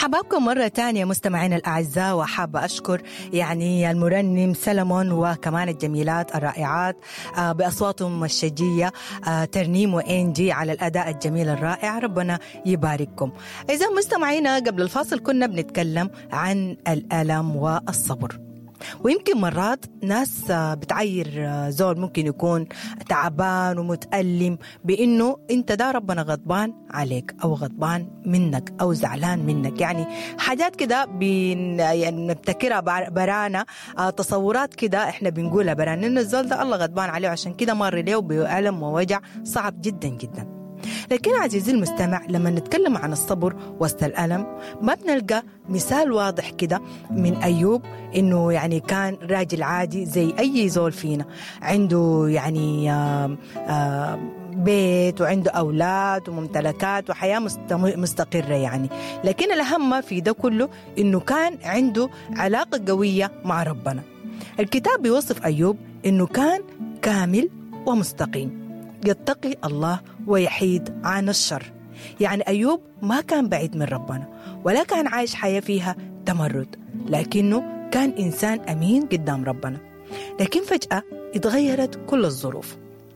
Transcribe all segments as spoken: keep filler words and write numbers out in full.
مرحبا بكم مرة تانية مستمعين الأعزاء، وحابة أشكر يعني المرنم سلمون وكمان الجميلات الرائعات بأصواتهم الشجية ترنيم وإنجي على الأداء الجميل الرائع. ربنا يبارككم. إذا مستمعينا قبل الفاصل كنا بنتكلم عن الألم والصبر، ويمكن مرات ناس بتعير زول ممكن يكون تعبان ومتألم بإنه أنت ده ربنا غضبان عليك أو غضبان منك أو زعلان منك، يعني حاجات كده يعني نبتكرها برانا، تصورات كده إحنا بنقولها برانا إن الزول ده الله غضبان عليه عشان كده مر له بألم ووجع صعب جدا جدا. لكن عزيزي المستمع لما نتكلم عن الصبر وسط الألم ما بنلقى مثال واضح كده من أيوب إنه يعني كان راجل عادي زي أي زول فينا، عنده يعني آآ آآ بيت وعنده أولاد وممتلكات وحياة مستقرة يعني، لكن الأهم في ده كله إنه كان عنده علاقة قوية مع ربنا. الكتاب بيوصف أيوب إنه كان كامل ومستقيم، يتقي الله ويحيد عن الشر. يعني أيوب ما كان بعيد من ربنا ولا كان عايش حياة فيها تمرد، لكنه كان إنسان أمين قدام ربنا. لكن فجأة اتغيرت كل الظروف،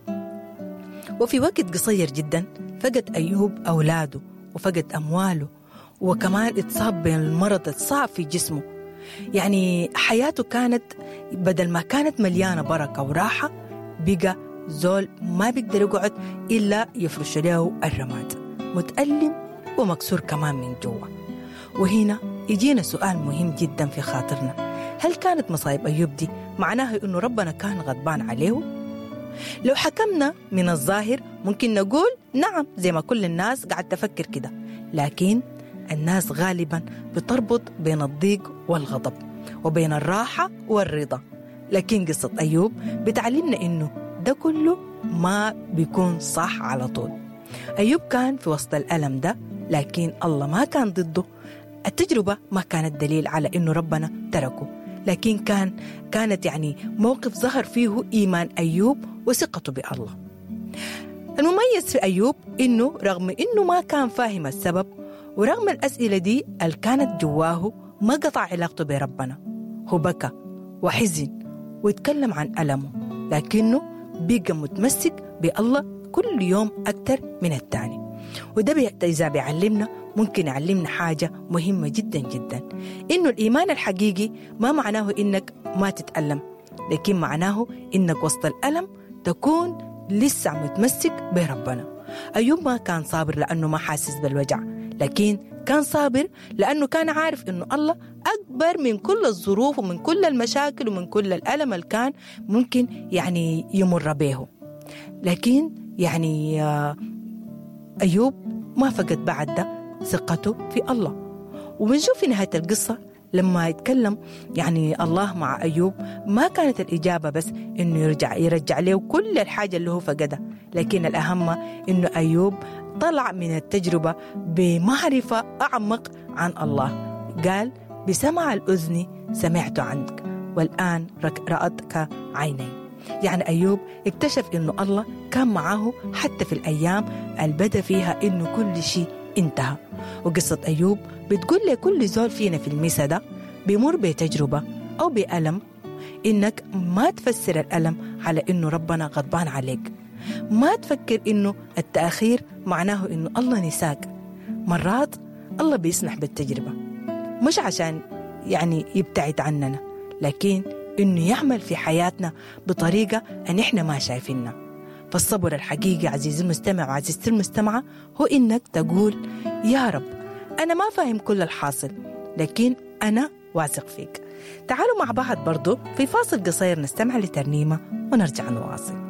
وفي وقت قصير جدا فقد أيوب أولاده وفقد أمواله، وكمان اتصاب بالمرض الصعب في جسمه. يعني حياته كانت بدل ما كانت مليانة بركة وراحة بقى زول ما بيقدر يقعد إلا يفرش له الرماد، متألم ومكسور كمان من جوا. وهنا يجينا سؤال مهم جدا في خاطرنا، هل كانت مصايب أيوب دي معناها إنه ربنا كان غضبان عليه؟ لو حكمنا من الظاهر ممكن نقول نعم زي ما كل الناس قاعد تفكر كده، لكن الناس غالبا بتربط بين الضيق والغضب وبين الراحة والرضا. لكن قصة أيوب بتعلمنا إنه ده كله ما بيكون صح على طول. أيوب كان في وسط الألم ده، لكن الله ما كان ضده. التجربة ما كانت دليل على إنه ربنا تركه، لكن كان كانت يعني موقف ظهر فيه إيمان أيوب وثقته بالله. المميز في أيوب إنه رغم إنه ما كان فاهم السبب ورغم الأسئلة دي اللي كانت جواه ما قطع علاقته بربنا. هو بكى وحزن ويتكلم عن ألمه، لكنه بيقى متمسك بالله كل يوم أكتر من التاني. وده إذا بيعلمنا ممكن يعلمنا حاجة مهمة جدا جدا، إنه الإيمان الحقيقي ما معناه إنك ما تتألم، لكن معناه إنك وسط الألم تكون لسه متمسك بربنا. أيوب ما كان صابر لأنه ما حاسس بالوجع، لكن كان صابر لأنه كان عارف إنه الله أكبر من كل الظروف ومن كل المشاكل ومن كل الألم اللي كان ممكن يعني يمر به. لكن يعني أيوب ما فقد بعد ده ثقته في الله. وبنشوف في نهاية القصة لما يتكلم يعني الله مع أيوب ما كانت الإجابة بس إنه يرجع يرجع له كل الحاجة اللي هو فقدها، لكن الأهم إنه أيوب طلع من التجربة بمعرفة أعمق عن الله. قال بسمع الأذن سمعت عنك والآن رأتك عيني. يعني أيوب اكتشف إنه الله كان معه حتى في الأيام البدأ فيها إنه كل شيء انتهى. وقصة أيوب بتقول لكل زول فينا في المسا ده بيمر بتجربة أو بألم إنك ما تفسر الألم على إنه ربنا غضبان عليك، ما تفكر إنه التأخير معناه إنه الله نساك. مرات الله بيسمح بالتجربة مش عشان يعني يبتعد عننا، لكن إنه يعمل في حياتنا بطريقة أن إحنا ما شايفيننا. فالصبر الحقيقي عزيزي المستمع وعزيزتي المستمعة هو إنك تقول يا رب أنا ما فاهم كل الحاصل، لكن أنا واثق فيك. تعالوا مع بعض برضو في فاصل قصير نستمع لترنيمة ونرجع نواصل.